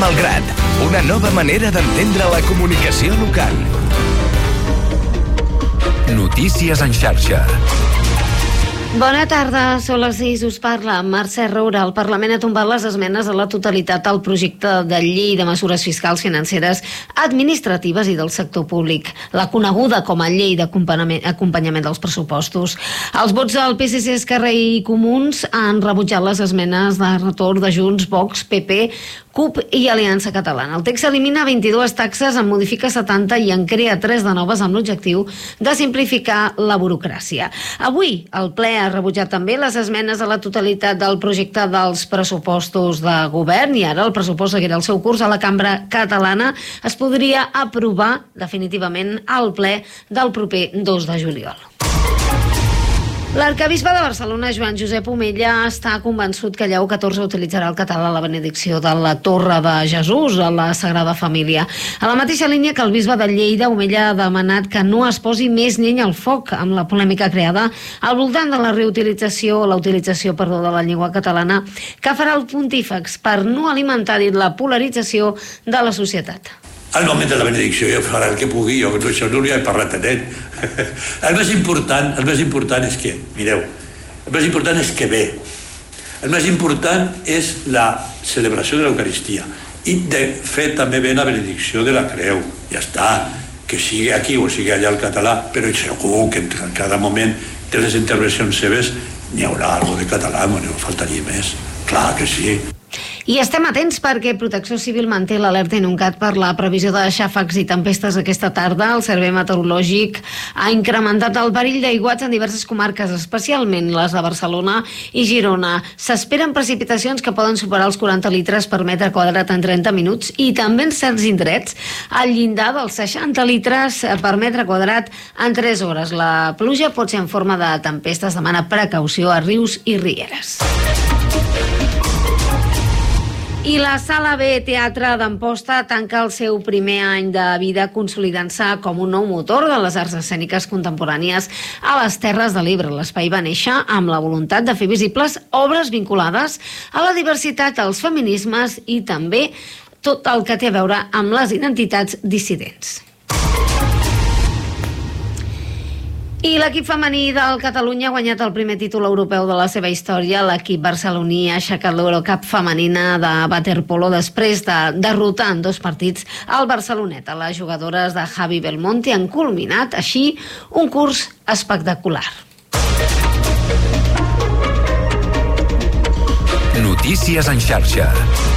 Malgrat, una nova manera d'entendre la comunicació local. Notícies en xarxa. Bona tarda, són les 6, us parla Mercè Roura. El Parlament ha tombat les esmenes a la totalitat al projecte de llei de mesures fiscals, financeres, administratives i del sector públic, la coneguda com a llei d'acompanyament dels pressupostos. Els vots del PSC, Esquerra i Comuns han rebutjat les esmenes de retorn de Junts, Vox, PP, CUP i Aliança Catalana. El text elimina 22 taxes, en modifica 70 i en crea 3 de noves amb l'objectiu de simplificar la burocràcia. Avui el ple ha rebutjat també les esmenes a la totalitat del projecte dels pressupostos de govern i ara el pressupost seguirà el seu curs a la Cambra Catalana. Es podria aprovar definitivament al ple del proper 2 de juliol. L'arcabisbe de Barcelona, Joan Josep Omella, està convençut que Lleó XIV utilitzarà el català a la benedicció de la Torre de Jesús a la Sagrada Família. A la mateixa línia que el bisbe de Lleida, Omella ha demanat que no es posi més llenya al foc amb la polèmica creada al voltant de la reutilització o la utilització de la llengua catalana que farà el pontífex per no alimentar la polarització de la societat. Al moment de la benedicció jo faré el que pugui, jo això no li he parlat a ell. El més important és que, mireu, el més important és que ve. El més important és la celebració de l'Eucaristia i de fer també bé la benedicció de la creu. Ja està, que sigui aquí o sigui allà el català, però segur que en cada moment de les intervencions seves n'hi haurà alguna de català, no faltaria més. Clar que sí. I estem atents perquè Protecció Civil manté l'alerta Inuncat per la previsió de xàfecs i tempestes aquesta tarda. El Servei Meteorològic ha incrementat el perill d'aiguats en diverses comarques, especialment les de Barcelona i Girona. S'esperen precipitacions que poden superar els 40 litres per metre quadrat en 30 minuts i també en certs indrets al llindar dels 60 litres per metre quadrat en 3 hores. La pluja pot ser en forma de tempestes, demana precaució a rius i rieres. I la Sala B Teatre d'Amposta tanca el seu primer any de vida consolidant-se com un nou motor de les arts escèniques contemporànies a les Terres de l'Ebre. L'espai va néixer amb la voluntat de fer visibles obres vinculades a la diversitat, als feminismes i també tot el que té a veure amb les identitats dissidents. I l'equip femení del Catalunya ha guanyat el primer títol europeu de la seva història. L'equip barceloní ha aixecat l'Eurocup femenina de waterpolo després de derrotar en 2 partits al Barcelonet. Les jugadores de Javi Belmonte han culminat així un curs espectacular. Notícies en xarxa.